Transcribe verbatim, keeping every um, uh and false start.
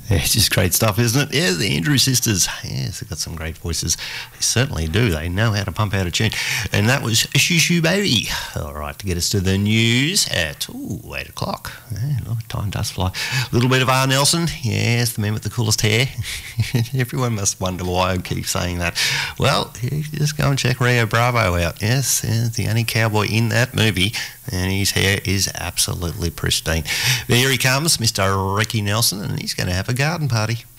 Yeah, it's just great stuff, isn't it? Yeah, the Andrews Sisters. Yes, they've got some great voices. They certainly do. They know how to pump out a tune. And that was Shoo Shoo Baby. All right, to get us to the news at, ooh, eight o'clock. Yeah, time does fly. A little bit of R. Nelson. Yes, the man with the coolest hair. Everyone must wonder why I keep saying that. Well, you just go and check Rio Bravo out. Yes, yeah, the only cowboy in that movie. And his hair is absolutely pristine. There he comes, Mister Ricky Nelson, and he's going to have a garden party.